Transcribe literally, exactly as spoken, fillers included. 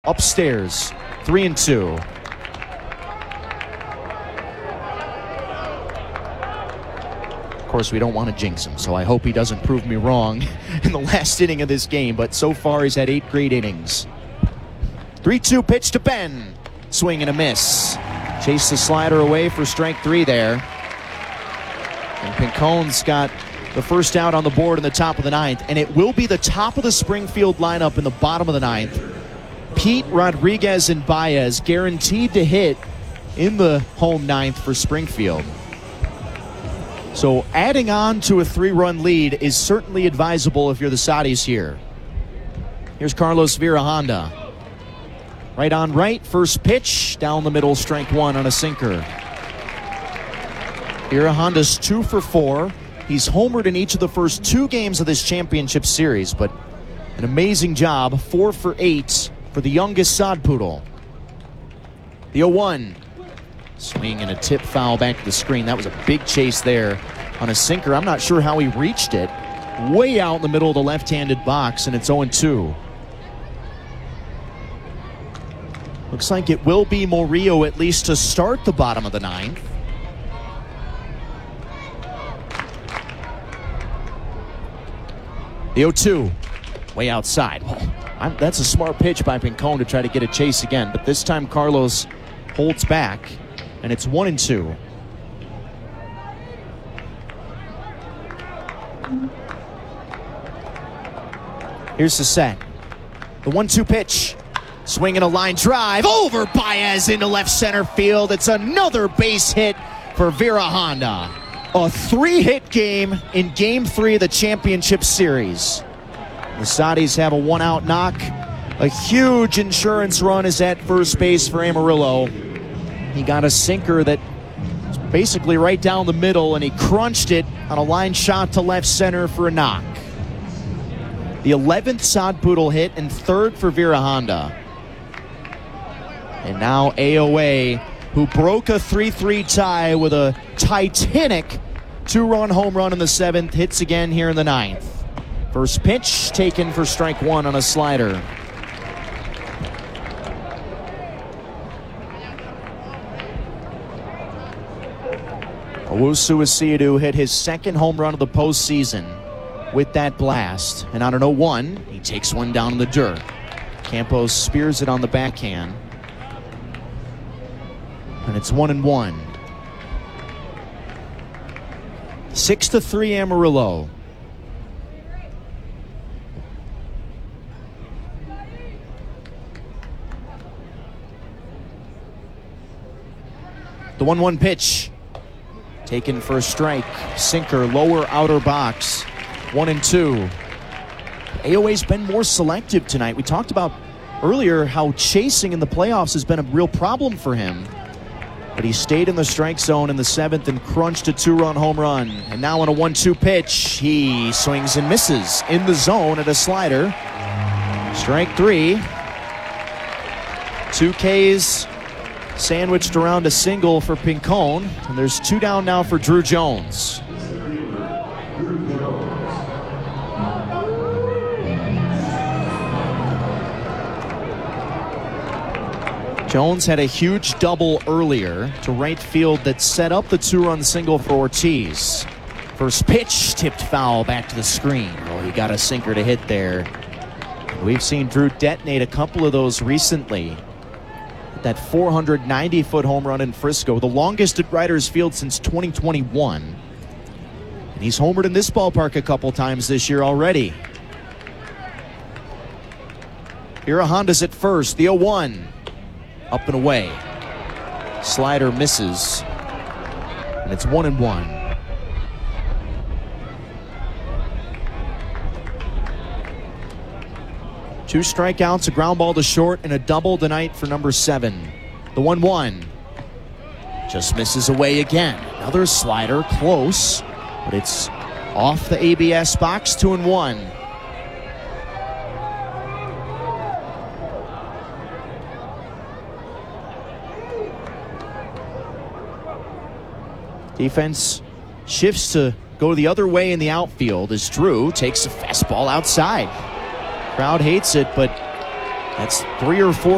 upstairs, three and two. Of course, we don't want to jinx him, so I hope he doesn't prove me wrong in the last inning of this game, but so far he's had eight great innings. three two pitch to Ben. Swing and a miss. Chase the slider away for strike three there. And Pincone's got the first out on the board in the top of the ninth, and it will be the top of the Springfield lineup in the bottom of the ninth. Pete, Rodriguez, and Baez guaranteed to hit in the home ninth for Springfield. So adding on to a three-run lead is certainly advisable if you're the Saudis here. Here's Carlos Virahanda. Right on right, first pitch, down the middle, strike one on a sinker. Virahanda's two for four. He's homered in each of the first two games of this championship series, but an amazing job, four for eight for the youngest sod poodle. The oh one. Swing and a tip foul back to the screen. That was a big chase there on a sinker. I'm not sure how he reached it. Way out in the middle of the left-handed box, and it's oh and two. Looks like it will be Murillo at least to start the bottom of the ninth. The oh two. Way outside. Oh, I'm, that's a smart pitch by Pincone to try to get a chase again, but this time Carlos holds back, and it's one and two. Here's the set. The one two pitch. Swinging a line drive over Baez into left center field. It's another base hit for Virahanda. A three-hit game in game three of the championship series. The Saudis have a one-out knock. A huge insurance run is at first base for Amarillo. He got a sinker that was basically right down the middle, and he crunched it on a line shot to left center for a knock. The eleventh sod poodle hit and third for Virahanda. And now A O A, who broke a three three tie with a titanic two-run home run in the seventh, hits again here in the ninth. First pitch taken for strike one on a slider. Owusu Asiedu hit his second home run of the postseason with that blast. And on an oh one, he takes one down in the dirt. Campos spears it on the backhand. And it's one and one. Six to three Amarillo. The one one pitch. Taken for a strike. Sinker, lower outer box. One and two. A O A's been more selective tonight. We talked about earlier how chasing in the playoffs has been a real problem for him. But he stayed in the strike zone in the seventh and crunched a two-run home run. And now on a one two pitch, he swings and misses in the zone at a slider. Strike three. Two Ks sandwiched around a single for Pincone. And there's two down now for Drew Jones. Jones had a huge double earlier to right field that set up the two-run single for Ortiz. First pitch tipped foul back to the screen. Oh, he got a sinker to hit there. We've seen Drew detonate a couple of those recently. That four hundred ninety foot home run in Frisco, the longest at Riders Field since twenty twenty-one. And he's homered in this ballpark a couple times this year already. Virahanda's at first, the oh one. Up and away. Slider misses. And it's one and one. Two strikeouts, a ground ball to short, and a double tonight for number seven. The one one. Just misses away again. Another slider, close, but it's off the A B S box, two and one. Defense shifts to go the other way in the outfield as Drew takes a fastball outside. Crowd hates it, but that's three or four